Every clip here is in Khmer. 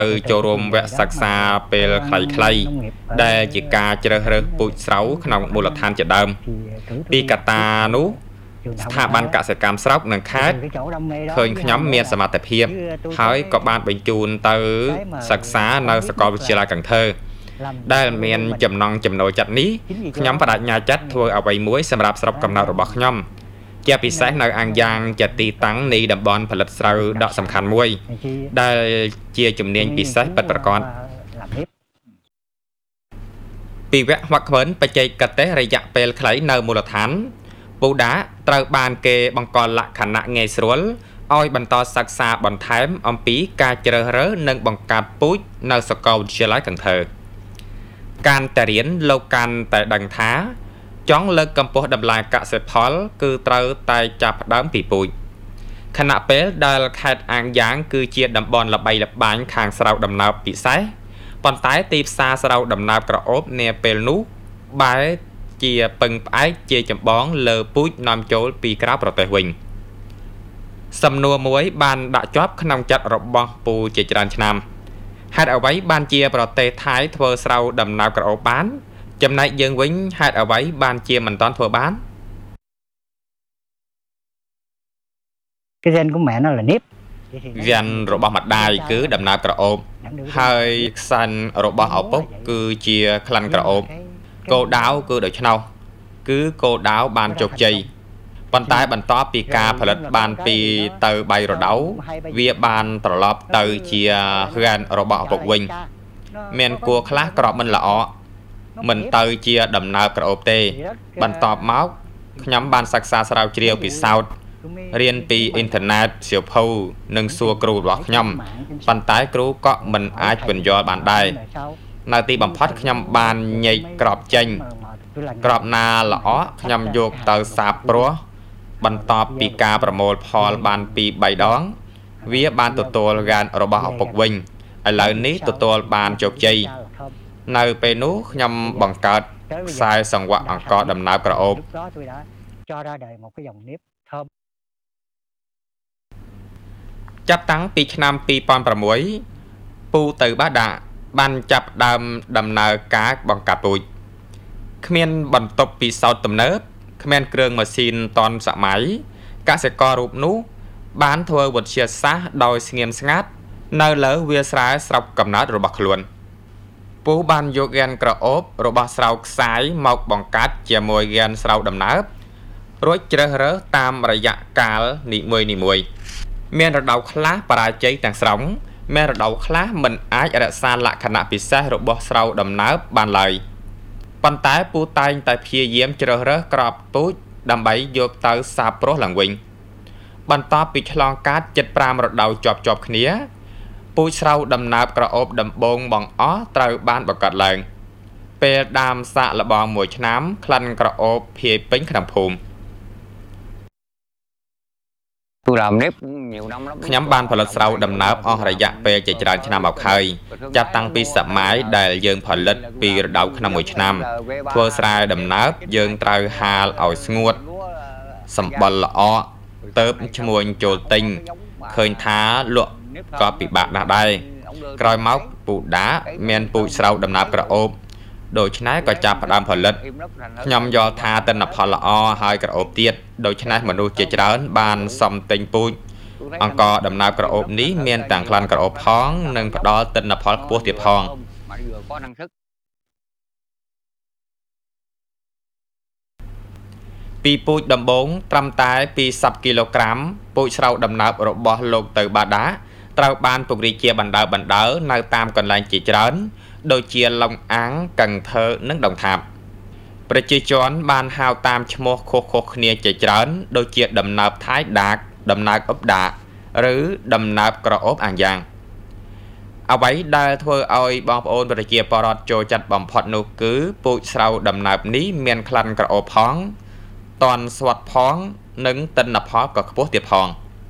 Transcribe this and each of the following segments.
ចូលរួមវគ្គសិក្សាពេលខ្លីៗដែលជាការជ្រើសរើសពូជស្រូវក្នុងមូលដ្ឋានជាដើមពីកត្តានោះស្ថាប័នកសិកម្មស្រុកនិងខេត្តឃើញខ្ញុំមានសមត្ថភាពហើយក៏បានបញ្ជូនទៅសិក្សានៅសាកលវិទ្យាល័យcần Thơដែលមានចំណង់ចំណូលចិត្តនេះខ្ញុំបដិញ្ញាចិត្តធ្វើអ្វីមួយសម្រាប់ស្រុកកំណើតរបស់ខ្ញុំជាពិសេសនៅអាំងយ៉ាងជាទីតាំងនៃតំបន់ផលិតស្រូវដ៏សំខាន់មួយដែលជាជំនាញពិសេសពិតប្រាកដពីវគ្គហួកខ្វិនបច្ចេកទេសរយៈពេលខ្លីនៅមូលដ្ឋានពូដាត្រូវបានគេបង្កលក្ខណៈងាយស្រួលឲ្យបន្តសិក្សាបន្ថែមអំពីការជ្រើសរើសនិងបង្កើតពូជនៅសាកលវិទ្យាល័យcần Thơការតែរៀនលោកកាន់តែដឹងថាចង់លើកកម្ពស់តម្លៃកសិផលគឺត្រូវតែចាប់ផ្ដើមពីពូជខណៈពេលដែលខេត្តអាំងយ៉ាងគឺជាតំបន់ល្បីល្បាញខាងស្រូវដំណើបពិសេសប៉ុន្តែទីផ្សារស្រូវដំណើបក្រអូបនាពេលនោះបែរជាពឹងផ្អែកជាចម្បងលើពូជនាំចូលពីក្រៅប្រទេសវិញសំណួរមួយបានដាក់ជាប់ក្នុងចិត្តរបស់ពូជាច្រើនឆ្នាំហេតុអ្វីបានជាប្រទេសថៃធ្វើស្រូវដំណើបក្រអូបបានចំណែកយើងវិញហេតុអ្វីបានជាមិនទាន់ធ្វើបាន cái gen của mẹ nó là nếp gen របស់ម្ដាយគឺដំណើបក្រអូបហើយខ្សាច់របស់ឪពុកគឺជាក្លិនក្រអូបគោលដៅគឺដូច្នោះគឺគោលដៅបានជោគជ័យប៉ុន្តែបន្ទាប់ពីការផលិតបាន2ទៅ3រដូវវាបានត្រឡប់ទៅជា gen របស់ឪពុកវិញមានគួរខ្លះក្របមិនល្អមិនទៅជាដំណើបក្រអូបទេបន្ទាប់មកខ្ញុំបានសិក្សាស្រាវជ្រាវពិសោធន៍រៀនពីអ៊ីនធឺណិតសៀវភៅនិងសួរគ្រូរបស់ខ្ញុំប៉ុន្តែគ្រូក៏មិនអាចពន្យល់បានដែរនៅទីបំផុតខ្ញុំបានញែកក្របចេញក្របណាល្អខ្ញុំយកទៅសាបព្រោះបន្ទាប់ពីការប្រមូលផលបាន2-3ដងវាបានទទួល gen របស់ឪពុកវិញឥឡូវនេះទទួលបានជោគជ័យនៅពេលនោះខ្ញុំបង្កើតខ្សែសង្វាក់អង្ករដំណើបក្រអូបចាប់តាំងពីឆ្នាំ2006ពូទៅបាដាបានចាប់ដើមដំណើរការបង្កាត់ពូជគ្មានបន្ទប់ពិសោធន៍ទំនើបគ្មានគ្រឿងម៉ាស៊ីនទាន់សម័យកសិកររូបនោះបានធ្វើវិទ្យាសាស្ត្រដោយស្ងៀមស្ងាត់នៅលើវាលស្រែស្រុកកំណើតរបស់ខ្លួនពូបានយក gen ក្រអូបរបស់ស្រូវខ្សាយមកបង្កាត់ជាមួយ gen ស្រូវដំណើបរួចជ្រើសរើសតាមរយៈកាលនីមួយៗមានរដូវខ្លះបរាជ័យទាំងស្រុងមានរដូវខ្លះមិនអាចរក្សាលក្ខណៈពិសេសរបស់ស្រូវដំណើបបានឡើយប៉ុន្តែពូតែងតែព្យាយាមជ្រើសរើសក្របពូជដើម្បីយកទៅសាបព្រោះឡើងវិញបន្ទាប់ពីឆ្លងកាត់7-5រដូវជាប់គ្នាពូជស្រូវដំណើបក្រអូបដំបងបង្អស់ត្រូវបានបង្កើតឡើងពេលដាំសាកល្បងមួយឆ្នាំក្លិនក្រអូបភាយពេញក្នុងភូមិខ្ញុំបានផលិតស្រូវដំណើបអស់រយៈពេលជាច្រើនឆ្នាំមកហើយចាប់តាំងពីសម័យដែលយើងផលិតពីរដូវក្នុងមួយឆ្នាំធ្វើស្រែដំណើបយើងត្រូវហាលឲ្យស្ងួតសម្បល់ល្អទៅឈ្មួញចូលទិញឃើញថាលក់ក៏ពិបាកណាស់ដែរក្រោយមកពូដាមានពូជស្រូវដំណើបក្រអូបដូច្នេះក៏ចាប់ផ្ដើមផលិតខ្ញុំយល់ថាទិន្នផលល្អហើយក្រអូបទៀតដូច្នេះមនុស្សជាច្រើនបានសុំទិញពូជអង្ករដំណើបក្រអូបនេះមានទាំងក្លិនក្រអូបផងនិងផ្ដល់ទិន្នផលខ្ពស់ទៀតផងពីពូជដំបងត្រឹមតែ20 គីឡូក្រាមពូជស្រូវដំណើបរបស់លោកទៅបាដាត្រូវបានពង្រីកជាបណ្ដើរនៅតាមកន្លែងជាច្រើនដូចជាឡុងអាំងcần Thơនិងដងថាបប្រជាជនបានហៅតាមឈ្មោះខុសៗគ្នាជាច្រើនដូចជាដំណើបថៃដាកដំណើបអ៊ុបដាឬដំណើបក្រអូបអាំងយ៉ាងអ្វីដែលធ្វើឲ្យបងប្អូនប្រជាពលរដ្ឋចូលចិត្តបំផុតនោះគឺពូជស្រូវដំណើបនេះមានក្លិនក្រអូបផងតន់ស្វិតផងនិងទិន្នផលក៏ខ្ពស់ទៀតផង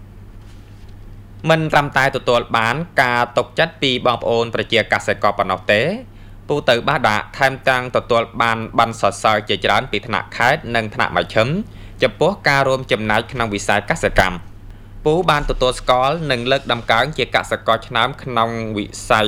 មិនត្រឹមតែទទួលបានការទុកចិត្តពីបងប្អូនប្រជាកសិករប៉ុណ្ណោះទេពូទៅបាដាថែមទាំងទទួលបានប័ណ្ណសរសើរជាច្រើនពីថ្នាក់ខេត្តនិងថ្នាក់មជ្ឈិមចំពោះការរួមចំណែកក្នុងវិស័យកសិកម្មពូបានទទួលស្គាល់និងលើកតម្កើងជាកសិករឆ្នើមក្នុងវិស័យ